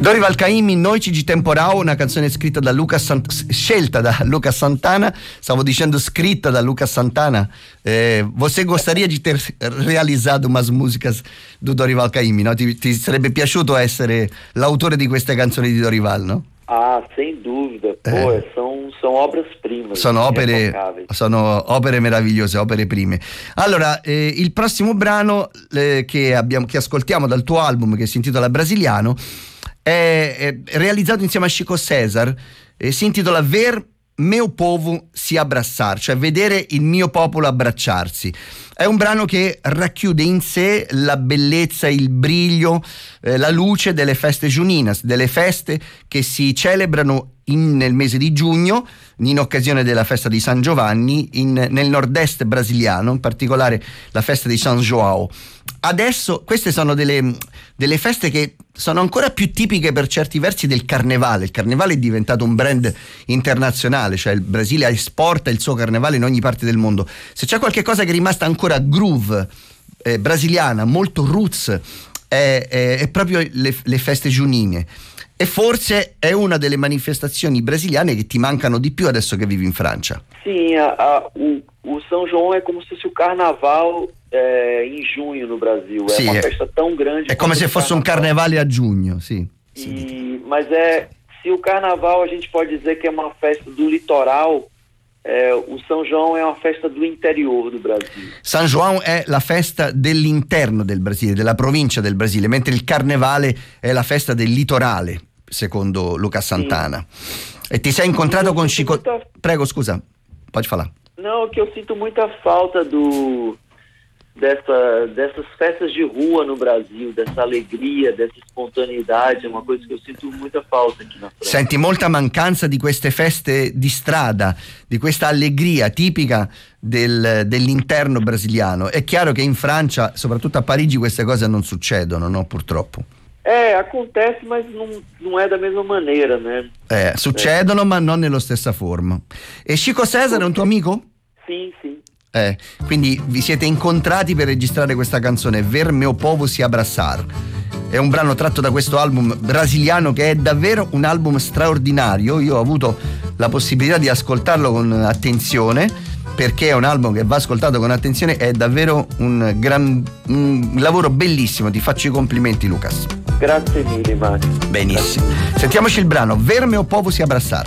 Dorival Caymmi, Noite de Temporal, una canzone scritta da scelta da Lucas Santana. Stavo dicendo scritta da Lucas Santana. Você gostaria di ter realizzato umas músicas do Dorival Caymmi, no? Ti sarebbe piaciuto essere l'autore di queste canzoni di Dorival, no? Ah, sem dúvida. Pô, são obras-primas. Sono opere meravigliose, opere prime. Allora, il prossimo brano che ascoltiamo dal tuo album, che si intitola Brasiliano, è realizzato insieme a Chico César, si intitola Ver meu povo si abraçar, cioè vedere il mio popolo abbracciarsi. È un brano che racchiude in sé la bellezza, il brillo, la luce delle feste giuninas, delle feste che si celebrano nel mese di giugno in occasione della festa di San Giovanni nel nord-est brasiliano, in particolare la festa di San João. Adesso queste sono delle feste che sono ancora più tipiche per certi versi del carnevale. Il carnevale è diventato un brand internazionale, cioè il Brasile esporta il suo carnevale in ogni parte del mondo. Se c'è qualche cosa che è rimasta ancora groove brasiliana, molto roots, è proprio le feste giunine. E forse è una delle manifestazioni brasiliane che ti mancano di più adesso che vivi in Francia. Sim, o São João é como se fosse o carnaval em junho no Brasil. Sì, è una festa tão grande. È come se fosse un carnevale a giugno, sì. Mas se o carnaval a gente pode dizer que é uma festa do litoral, o São João è una festa do interior do Brasil. San João è la festa dell'interno del Brasile, della provincia del Brasile, mentre il carnevale è la festa del litorale, secondo Lucas Santana. E ti sei incontrato con Chico... Prego, scusa, pode falar. Não, que eu sinto muita falta dessas festas de rua no Brasil, dessa alegria, dessa espontaneidade, è una cosa che io sento molta falta aqui na Francia. Senti molta mancanza di queste feste di strada, di questa allegria tipica dell'interno brasiliano. È chiaro che in Francia, soprattutto a Parigi, queste cose non succedono, no? Purtroppo. Acontece, mas non è da mesma maneira, né? Succedono, ma non nella stessa forma. E Chico César è un tuo amico? Sì. Quindi vi siete incontrati per registrare questa canzone, Ver meu povo si abraçar. È un brano tratto da questo album brasiliano che è davvero un album straordinario. Io ho avuto la possibilità di ascoltarlo con attenzione, perché è un album che va ascoltato con attenzione. È davvero un lavoro bellissimo. Ti faccio i complimenti, Lucas. Grazie mille, Mario. Benissimo. Sentiamoci il brano Ver meu povo si abraçar.